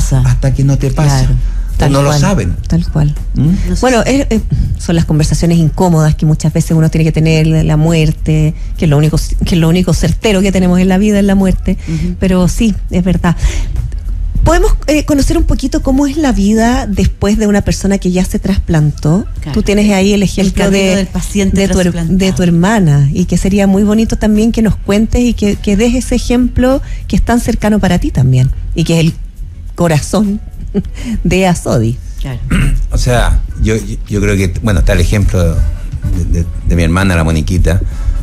pasa. Hasta que no te pasa. Claro. O no lo saben. Tal cual. No sé. Bueno, son las conversaciones incómodas que muchas veces uno tiene que tener, la muerte, que es lo único certero que tenemos en la vida, es la muerte. Pero sí, es verdad. ¿Podemos conocer un poquito cómo es la vida después de una persona que ya se trasplantó? Claro. Tú tienes ahí el ejemplo del paciente de tu hermana, y que sería muy bonito también que nos cuentes y que des ese ejemplo que es tan cercano para ti también, y que es el corazón de Azodi. Claro. O sea, yo creo que, bueno, está el ejemplo de mi hermana, la Moniquita,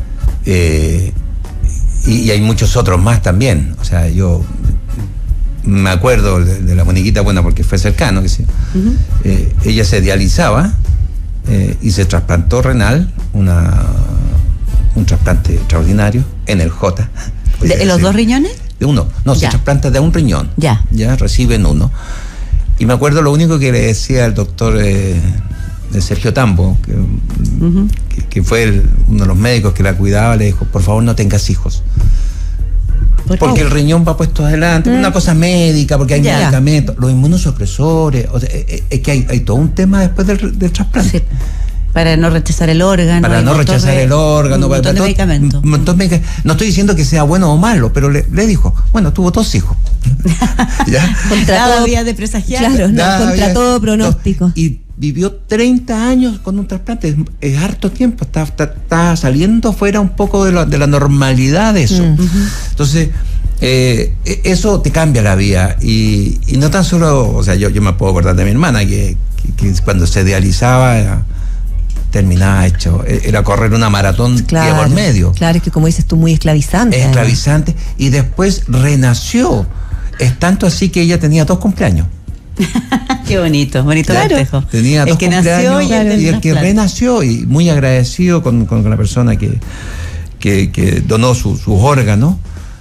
y hay muchos otros más también. O sea, yo me acuerdo de la Moniquita, bueno, porque fue cercano, que sí. Ella se dializaba y se trasplantó renal, un trasplante extraordinario en el J. ¿De los dos riñones? De uno. No, Ya. se trasplanta de un riñón. Ya. Reciben uno. Y me acuerdo lo único que le decía al doctor Sergio Tambo, que fue uno de los médicos que la cuidaba, le dijo: por favor, no tengas hijos. Porque el riñón va puesto adelante, una cosa médica, porque hay medicamentos, los inmunosupresores, o sea, es que hay todo un tema después del trasplante. Sí. Para no rechazar el órgano. Para no rechazar el órgano. Un montón de medicamentos. No estoy diciendo que sea bueno o malo, pero le dijo, bueno, tuvo 2 hijos. ¿Ya? Contra todo, de presagiar. Claro, contra todo pronóstico. Y vivió 30 años con un trasplante, es harto tiempo, está saliendo fuera un poco de la normalidad de eso. Entonces, eso te cambia la vida, y no tan solo, o sea, yo me puedo acordar de mi hermana, que cuando se dializaba terminaba hecho, era correr una maratón día por medio. Claro, es que como dices tú, muy esclavizante. Es esclavizante, y después renació. Es tanto así que ella tenía 2 cumpleaños. Qué bonito festejo. Tenía 2 que cumpleaños nació y el que renació, y muy agradecido con la persona que donó sus órganos,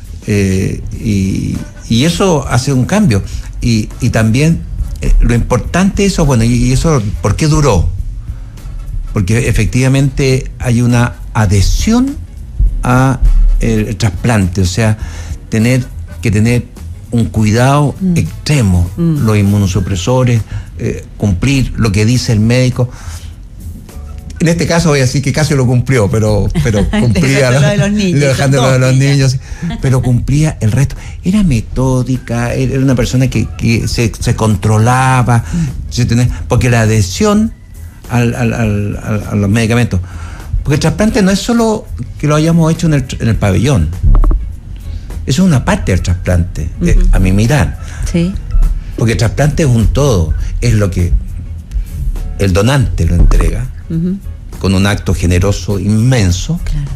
y eso hace un cambio. Y también lo importante es eso, bueno, y eso, ¿por qué duró? Porque efectivamente hay una adhesión a el trasplante, o sea, tener un cuidado extremo, los inmunosupresores, cumplir lo que dice el médico. En este caso voy a decir que casi lo cumplió, pero cumplía lo de los niños, dejándolo de los niños, pero cumplía el resto. Era metódica, era una persona que se controlaba, porque la adhesión a los medicamentos, porque el trasplante no es solo que lo hayamos hecho en el pabellón, eso es una parte del trasplante, a mi mirar. Sí. Porque el trasplante es un todo, es lo que el donante lo entrega con un acto generoso inmenso. Claro.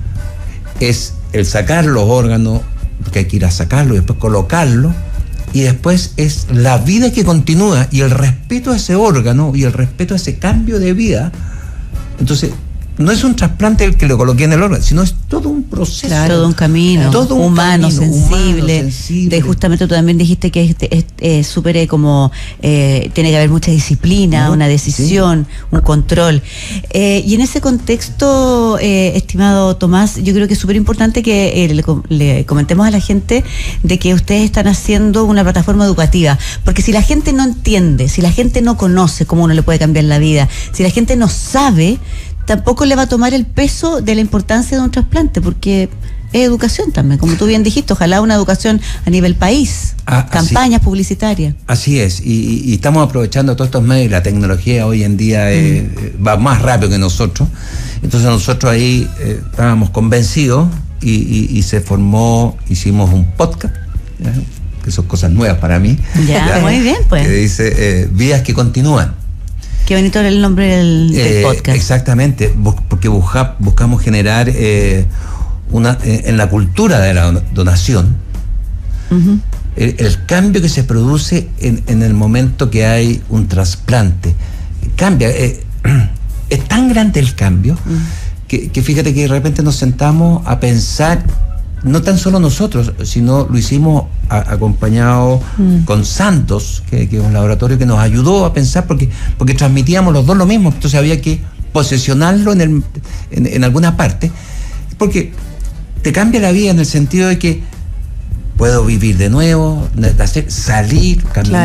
Es el sacar los órganos, porque hay que ir a sacarlo y después colocarlo, y después es la vida que continúa, y el respeto a ese órgano y el respeto a ese cambio de vida. Entonces, no es un trasplante el que lo coloqué en el órgano, sino es todo un proceso. Claro, todo un camino, humano, sensible. Justamente tú también dijiste que es súper como tiene que haber mucha disciplina, una decisión, un control. Y en ese contexto, estimado Tomás, yo creo que es súper importante que le comentemos a la gente de que ustedes están haciendo una plataforma educativa, porque si la gente no entiende, si la gente no conoce cómo uno le puede cambiar la vida, si la gente no sabe, tampoco le va a tomar el peso de la importancia de un trasplante, porque es educación también, como tú bien dijiste, ojalá una educación a nivel país, campañas publicitarias. Así es, y estamos aprovechando todos estos medios, la tecnología hoy en día va más rápido que nosotros, entonces nosotros ahí estábamos convencidos y se formó, hicimos un podcast, ¿ya? Que son cosas nuevas para mí. Ya, muy bien, pues. Que dice Vidas que continúan. Qué bonito era el nombre del podcast. Exactamente, porque buscamos generar en la cultura de la donación, el cambio que se produce en el momento que hay un trasplante. Cambia, es tan grande el cambio que fíjate que de repente nos sentamos a pensar, no tan solo nosotros, sino lo hicimos acompañado con Santos, que es un laboratorio que nos ayudó a pensar, porque transmitíamos los dos lo mismo, entonces había que posicionarlo en alguna parte, porque te cambia la vida en el sentido de que puedo vivir de nuevo, salir, caminar.